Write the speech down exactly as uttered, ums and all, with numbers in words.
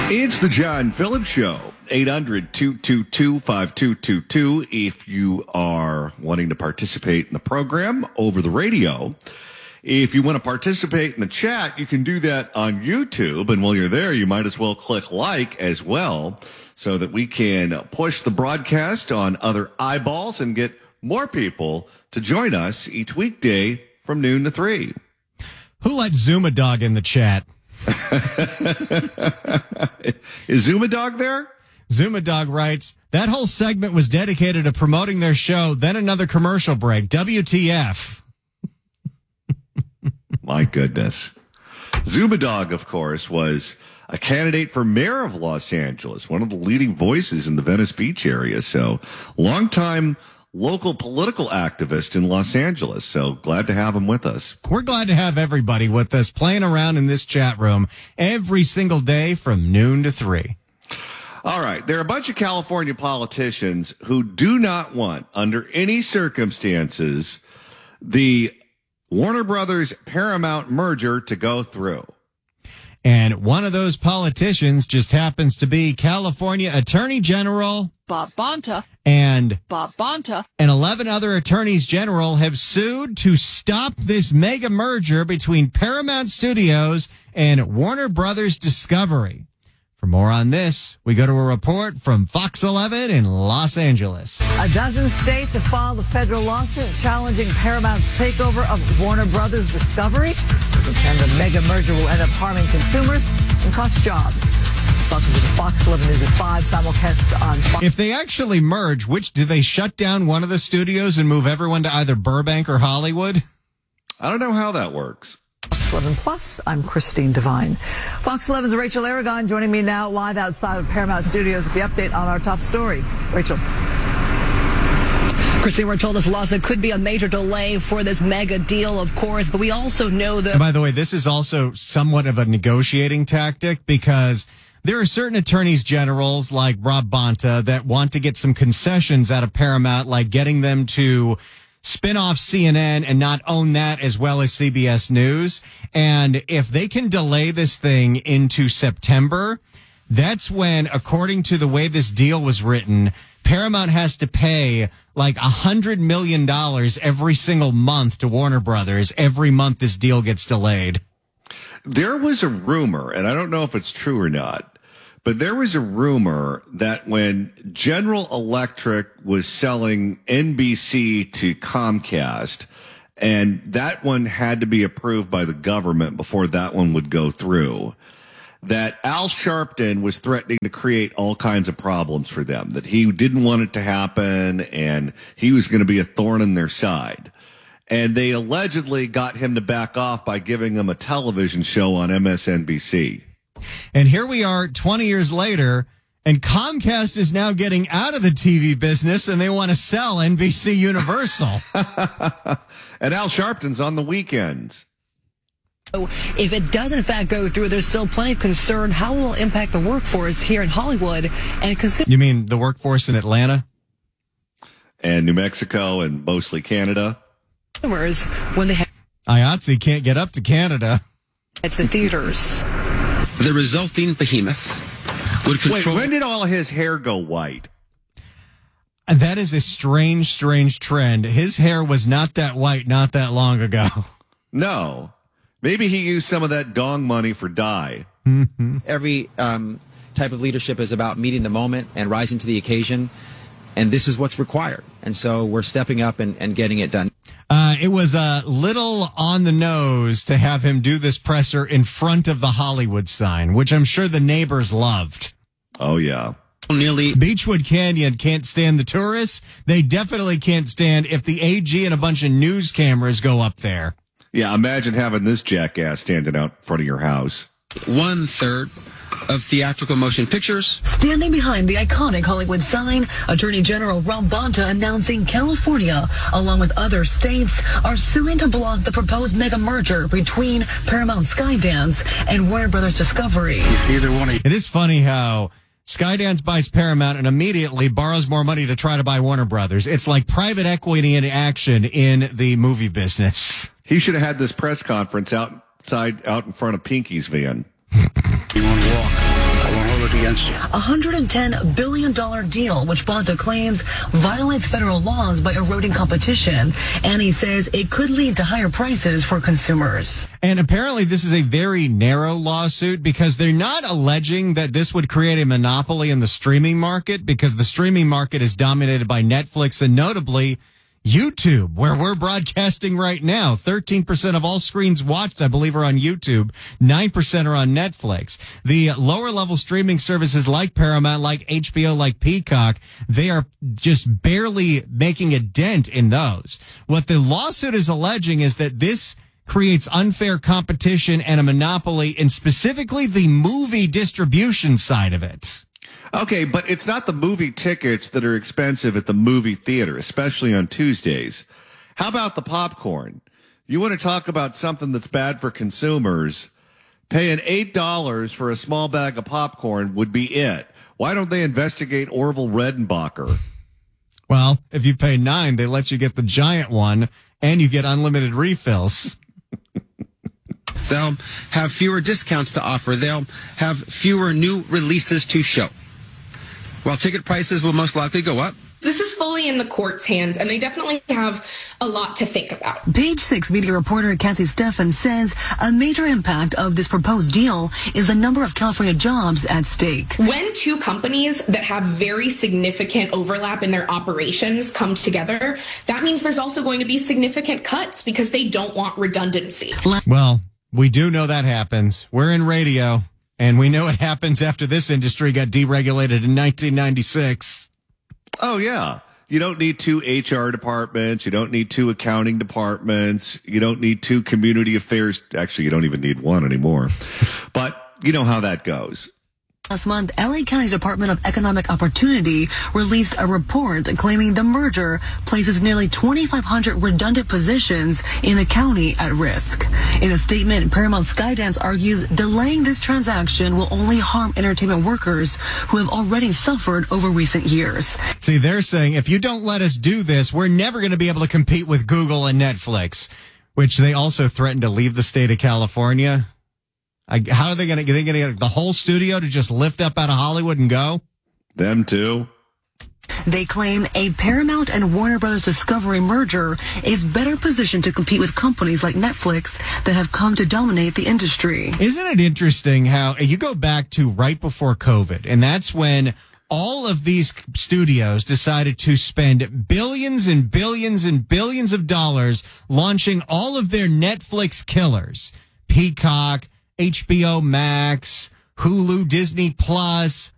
It's the John Phillips Show, eight hundred, two two two, five two two two. If you are wanting to participate in the program over the radio, if you want to participate in the chat, you can do that on YouTube. And while you're there, you might as well click like as well so that we can push the broadcast on other eyeballs and get more people to join us each weekday from noon to three. Who let Zuma Dog in the chat? Is Zuma Dog there? Zuma Dog writes, that whole segment was dedicated to promoting their show, then another commercial break. W T F. My goodness. Zuma Dog, of course, was a candidate for mayor of Los Angeles, one of the leading voices in the Venice Beach area. So, longtime local political activist in Los Angeles. So glad to have him with us. We're glad to have everybody with us playing around in this chat room every single day from noon to three. All right. There are a bunch of California politicians who do not want, under any circumstances, the Warner Brothers Paramount merger to go through. And one of those politicians just happens to be California Attorney General Bob Bonta. And Bob Bonta and eleven other attorneys general have sued to stop this mega merger between Paramount Studios and Warner Brothers Discovery. For more on this, we go to a report from Fox eleven in Los Angeles. A dozen states have filed a federal lawsuit challenging Paramount's takeover of Warner Brothers Discovery. They contend the mega merger will end up harming consumers and cost jobs. Welcome to the Fox eleven News at five, simulcast on Fox. If they actually merge, which do they shut down one of the studios and move everyone to either Burbank or Hollywood? I don't know how that works. Fox eleven Plus, I'm Christine Devine. Fox eleven's Rachel Aragon joining me now live outside of Paramount Studios with the update on our top story. Rachel. Christine, we're told this lawsuit could be a major delay for this mega deal, of course, but we also know that... And by the way, this is also somewhat of a negotiating tactic because there are certain attorneys generals like Rob Bonta that want to get some concessions out of Paramount, like getting them to spin off C N N and not own that as well as C B S News. And if they can delay this thing into September, that's when, according to the way this deal was written, Paramount has to pay like a hundred million dollars every single month to Warner Brothers every month this deal gets delayed. There was a rumor, and I don't know if it's true or not, but there was a rumor that when General Electric was selling N B C to Comcast, and that one had to be approved by the government before that one would go through, that Al Sharpton was threatening to create all kinds of problems for them, that he didn't want it to happen, and he was going to be a thorn in their side. And they allegedly got him to back off by giving him a television show on M S N B C. And here we are twenty years later, and Comcast is now getting out of the T V business, and they want to sell N B C Universal. And Al Sharpton's on the weekends. So if it does in fact go through, there's still plenty of concern how it will impact the workforce here in Hollywood and consumers. You mean the workforce in Atlanta? And New Mexico and mostly Canada. When they have I O T S I can't get up to Canada. At the theaters. The resulting behemoth would control... Wait, when did all his hair go white? And that is a strange, strange trend. His hair was not that white not that long ago. No. Maybe he used some of that dong money for dye. Mm-hmm. Every um, type of leadership is about meeting the moment and rising to the occasion. And this is what's required. And so we're stepping up and, and getting it done. Uh, it was a little on the nose to have him do this presser in front of the Hollywood sign, which I'm sure the neighbors loved. Oh, yeah. Nearly Beechwood Canyon can't stand the tourists. They definitely can't stand if the A G and a bunch of news cameras go up there. Yeah, imagine having this jackass standing out in front of your house. one third of theatrical motion pictures. Standing behind the iconic Hollywood sign, Attorney General Rob Bonta announcing California, along with other states, are suing to block the proposed mega merger between Paramount Skydance and Warner Brothers Discovery. Either one of It is funny how Skydance buys Paramount and immediately borrows more money to try to buy Warner Brothers. It's like private equity in action in the movie business. He should have had this press conference outside, out in front of Pinky's van. you want to walk. I won't hold against you. A one hundred ten billion dollars deal, which Bonta claims violates federal laws by eroding competition. And he says it could lead to higher prices for consumers. And apparently this is a very narrow lawsuit because they're not alleging that this would create a monopoly in the streaming market, because the streaming market is dominated by Netflix and notably YouTube, where we're broadcasting right now. thirteen percent of all screens watched, I believe, are on YouTube. nine percent are on Netflix. The lower level streaming services like Paramount, like H B O, like Peacock, they are just barely making a dent in those. What the lawsuit is alleging is that this creates unfair competition and a monopoly in specifically the movie distribution side of it. Okay, but it's not the movie tickets that are expensive at the movie theater, especially on Tuesdays. How about the popcorn? You want to talk about something that's bad for consumers? Paying eight dollars for a small bag of popcorn would be it. Why don't they investigate Orville Redenbacher? Well, if you pay nine, they let you get the giant one and you get unlimited refills. They'll have fewer discounts to offer. They'll have fewer new releases to show. While ticket prices will most likely go up. This is fully in the court's hands, and they definitely have a lot to think about. Page Six media reporter Kathy Steffen says a major impact of this proposed deal is the number of California jobs at stake. When two companies that have very significant overlap in their operations come together, that means there's also going to be significant cuts because they don't want redundancy. Well, we do know that happens. We're in radio. And we know it happens after this industry got deregulated in nineteen ninety-six. Oh, yeah. You don't need two H R departments. You don't need two accounting departments. You don't need two community affairs. Actually, you don't even need one anymore. But you know how that goes. Last month, L A County's Department of Economic Opportunity released a report claiming the merger places nearly twenty-five hundred redundant positions in the county at risk. In a statement, Paramount Skydance argues delaying this transaction will only harm entertainment workers who have already suffered over recent years. See, they're saying if you don't let us do this, we're never going to be able to compete with Google and Netflix, which they also threatened to leave the state of California. I, how are they going to they going to get the whole studio to just lift up out of Hollywood and go? Them too. They claim a Paramount and Warner Brothers Discovery merger is better positioned to compete with companies like Netflix that have come to dominate the industry. Isn't it interesting how you go back to right before COVID, and that's when all of these studios decided to spend billions and billions and billions of dollars launching all of their Netflix killers. Peacock, H B O Max, Hulu, Disney Plus,